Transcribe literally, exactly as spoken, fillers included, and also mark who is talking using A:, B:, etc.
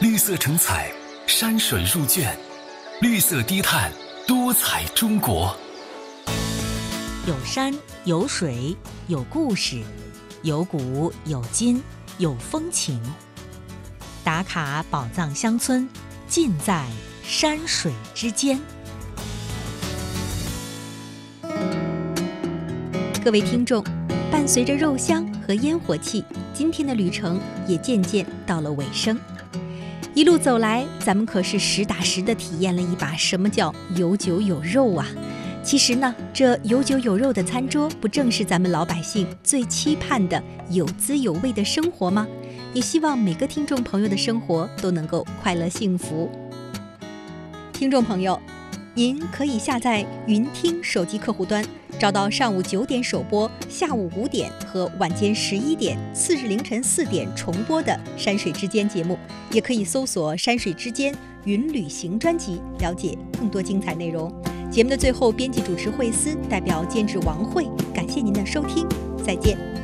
A: 绿色成彩，山水入卷，绿色低碳，多彩中国。
B: 有山有水有故事，有古有今有风情。打卡宝藏乡村，尽在山水之间。各位听众，伴随着肉香和烟火气，今天的旅程也渐渐到了尾声。一路走来，咱们可是实打实地体验了一把什么叫有酒有肉啊！其实呢，这有酒有肉的餐桌，不正是咱们老百姓最期盼的有滋有味的生活吗？也希望每个听众朋友的生活都能够快乐幸福。听众朋友，您可以下载云听手机客户端，找到上午九点首播、下午五点和晚间十一点、次日凌晨四点重播的《山水之间》节目，也可以搜索《山水之间云旅行》专辑，了解更多精彩内容。节目的最后，编辑主持惠思代表监制王慧，感谢您的收听，再见。